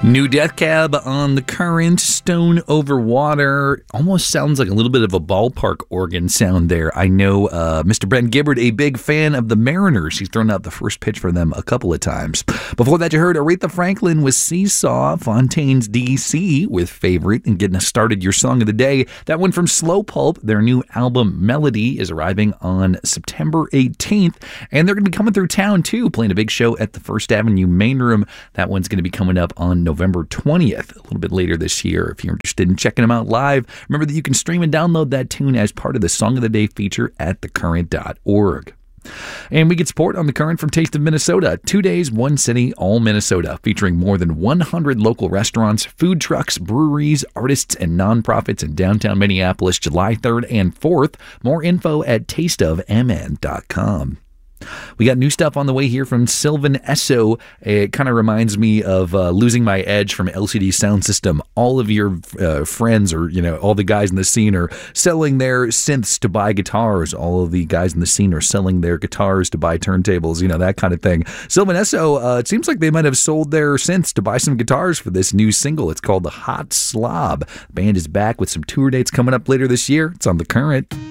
New Death Cab on the Current, Stone Over Water. Almost sounds like a little bit of a ballpark organ sound there. I know Mr. Ben Gibbard, a big fan of the Mariners. He's thrown out the first pitch for them a couple of times. Before that, you heard Aretha Franklin with Seesaw, Fontaines D.C. with Favorite, and getting us started your song of the day. That one from Slow Pulp. Their new album, Melody, is arriving on September 18th, and they're going to be coming through town, too, playing a big show at the First Avenue Main Room. That one's going to be coming up on November 20th, a little bit later this year. If you're interested in checking them out live, remember that you can stream and download that tune as part of the Song of the Day feature at thecurrent.org. And we get support on The Current from Taste of Minnesota. 2 days, one city, all Minnesota, featuring more than 100 local restaurants, food trucks, breweries, artists, and nonprofits in downtown Minneapolis, July 3rd and 4th. More info at tasteofmn.com. We got new stuff on the way here from Sylvan Esso. It kind of reminds me of Losing My Edge from LCD Sound System. All of your friends, or all the guys in the scene are selling their synths to buy guitars. All of the guys in the scene are selling their guitars to buy turntables, that kind of thing. Sylvan Esso, it seems like they might have sold their synths to buy some guitars for this new single. It's called The Hot Slob. The band is back with some tour dates coming up later this year. It's on The Current.